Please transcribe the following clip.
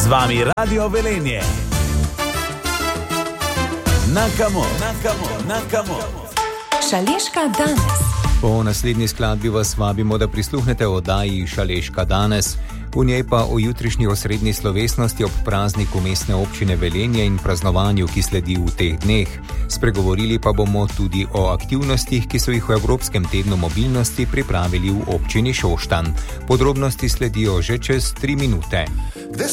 vami Radio Velenje. Nakamo. Šaleška danes. Po naslednji skladbi vas vabimo, da prisluhnete oddaji Šaleška danes. V njej pa o jutrišnji osrednji slovesnosti ob prazniku mestne občine Velenje in praznovanju, ki sledi v teh dneh. Spregovorili pa bomo tudi o aktivnostih, ki so jih v Evropskem tednu mobilnosti pripravili v občini Šoštanj. Podrobnosti sledijo že čez 3 minute.